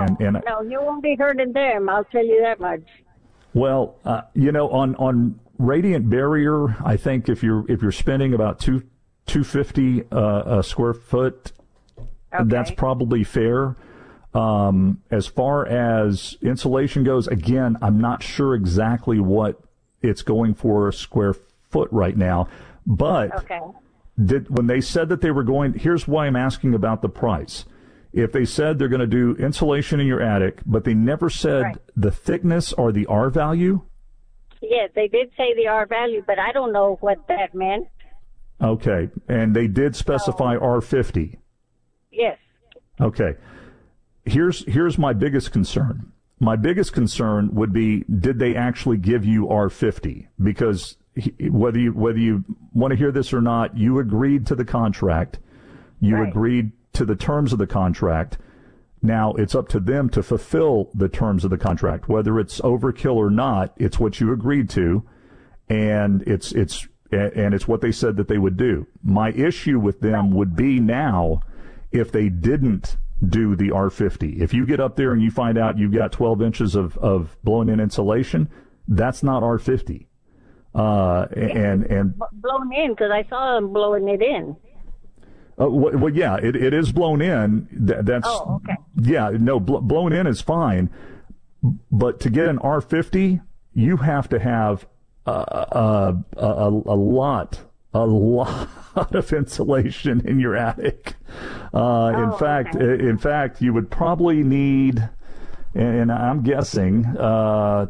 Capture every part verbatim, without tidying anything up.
and, and no, you won't be hurting them. I'll tell you that much. Well, uh, you know, on, on radiant barrier, I think if you're if you're spending about two two fifty uh, a square foot, okay. That's probably fair. Um, as far as insulation goes, again, I'm not sure exactly what it's going for a square foot right now, but okay. did, when they said that they were going, here's why I'm asking about the price. If they said they're going to do insulation in your attic, but they never said right. the thickness or the R value? Yes, they did say the R value, but I don't know what that meant. Okay, and they did specify oh. R fifty. Yes. Okay. Here's here's my biggest concern. My biggest concern would be, did they actually give you R fifty? Because he, whether you whether you want to hear this or not, you agreed to the contract. You right. agreed to the terms of the contract. Now it's up to them to fulfill the terms of the contract. Whether it's overkill or not, it's what you agreed to, and it's it's and it's what they said that they would do. My issue with them would be now if they didn't do the R fifty. If you get up there and you find out you've got twelve inches of, of blown-in insulation, that's not R fifty. Uh, and and blown in, because I saw them blowing it in. Uh, well, well, yeah, it, it is blown in. Th- that's oh, okay. Yeah, no, bl- blown in is fine. But to get an R fifty, you have to have a, a, a, a lot, a lot of insulation in your attic. Uh, oh, in fact, okay. in fact, you would probably need, and I'm guessing, uh,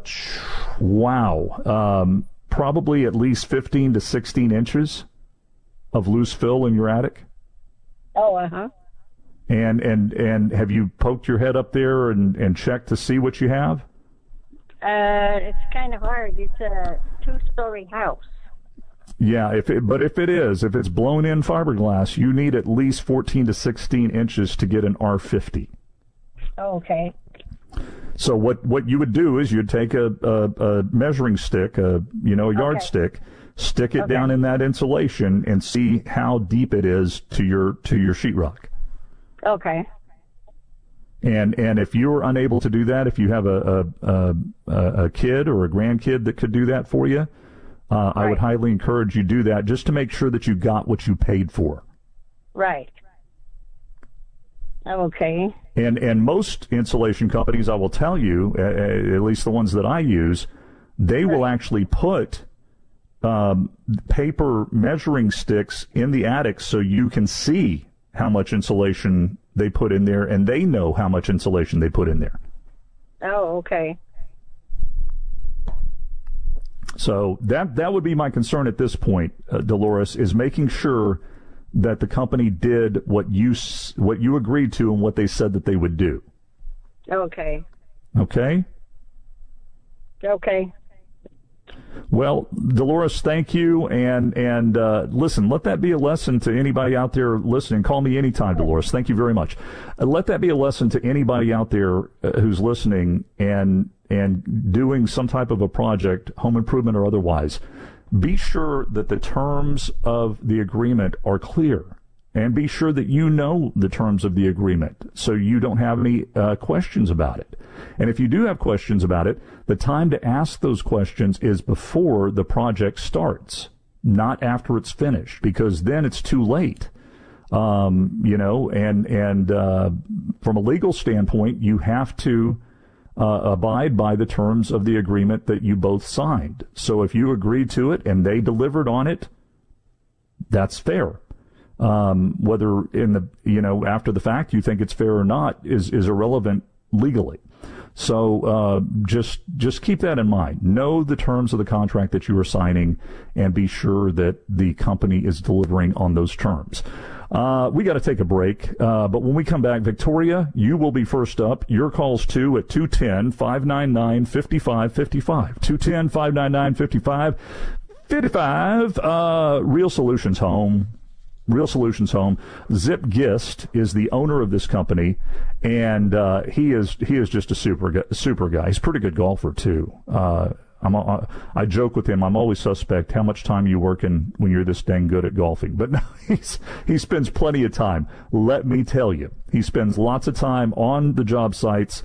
wow, um, probably at least fifteen to sixteen inches of loose fill in your attic. Oh, uh-huh. And, and, and have you poked your head up there and, and checked to see what you have? Uh, it's kind of hard. It's a two-story house. Yeah, if it, but if it is, if it's blown in fiberglass, you need at least fourteen to sixteen inches to get an R fifty. Okay. So what, what you would do is you'd take a, a, a measuring stick, a, you know, a yardstick, okay. stick it okay. down in that insulation and see how deep it is to your, to your sheetrock. Okay. And and if you're unable to do that, if you have a a, a, a kid or a grandkid that could do that for you, uh, right. I would highly encourage you do that just to make sure that you got what you paid for. Right. Okay. And and most insulation companies, I will tell you, uh, at least the ones that I use, they right. will actually put um, paper measuring sticks in the attic so you can see how much insulation they put in there, and they know how much insulation they put in there. Oh, okay. So that that would be my concern at this point, uh, Dolores, is making sure that the company did what you what you agreed to and what they said that they would do. Okay. Okay? Okay. Well, Dolores, thank you, and and uh, listen, let that be a lesson to anybody out there listening. Call me anytime, Dolores. Thank you very much. Uh, let that be a lesson to anybody out there uh, who's listening and and doing some type of a project, home improvement or otherwise. Be sure that the terms of the agreement are clear, and be sure that you know the terms of the agreement so you don't have any uh, questions about it. And if you do have questions about it, the time to ask those questions is before the project starts, not after it's finished, because then it's too late. Um, you know, and and uh, from a legal standpoint, you have to uh, abide by the terms of the agreement that you both signed. So if you agreed to it and they delivered on it, that's fair. Um, whether in the, you know, after the fact you think it's fair or not is, is irrelevant legally. So uh, just just keep that in mind. Know the terms of the contract that you are signing and be sure that the company is delivering on those terms. Uh, we got to take a break, uh, but when we come back, Victoria, you will be first up. Your calls, too, at two one zero, five nine nine, five five five five. two one zero, five nine nine, five five five five. Uh, Real Solutions Home. Real Solutions Home. Zip Gist is the owner of this company, and uh, he is he is just a super super guy. He's a pretty good golfer too. Uh, I'm a, I joke with him. I'm always suspect how much time you working when you're this dang good at golfing. But no, he's he spends plenty of time. Let me tell you, he spends lots of time on the job sites